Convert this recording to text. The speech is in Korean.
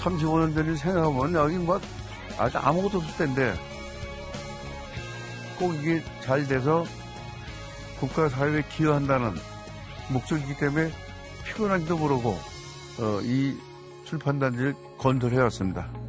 35년 전에 생각하면 여기 뭐 아주 아무것도 없을 텐데 꼭 이게 잘 돼서 국가 사회에 기여한다는 목적이기 때문에 피곤한지도 모르고 이 출판단지를 건설해 왔습니다.